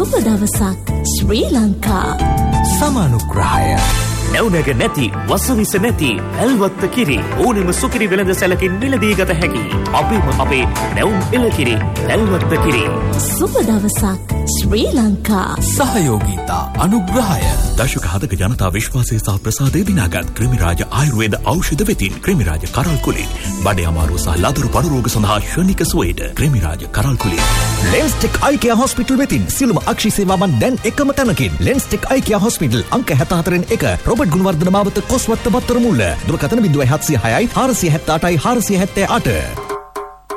සුබ දවසක් ශ්‍රී ලංකා. සමානුග්‍රහය නැවුනග නැති වසවිස නැති ඇල්වත්ත කිරි ඕනෙම සුකිරි වෙළඳ සැලකින් මිලදී ගත හැකි අපේම අපේ නැවුම් එළකිරි ඇල්වත්ත කිරි. සුබ දවසක් ශ්‍රී ලංකා. සහයෝගීතා අනුග්‍රහය දශක හදක ජනතා විශ්වාසය සහ ප්‍රසාදය දිනාගත් ක්‍රිමිරාජ ආයුර්වේද ඖෂධ වෙතින් ක්‍රිමිරාජ කරල් කුලේ බඩේ අමාරුව සහ ලදරු පඩු රෝග සඳහා ශනික සුවයට ක්‍රිමිරාජ කරල් කුලේ. ලෙන්ස්ටෙක් අයිකියා හොස්පිටල් වෙතින් සිළුම අක්ෂි සේවාවන් දැන් එකම තැනකින්. ලෙන්ස්ටෙක් අයිකියා හොස්පිටල් අංක 74 1 ගුණවර්ධන මාවත කොස්වත්ත බත්තර මුල්ල. දුරකථන 0706 478 478.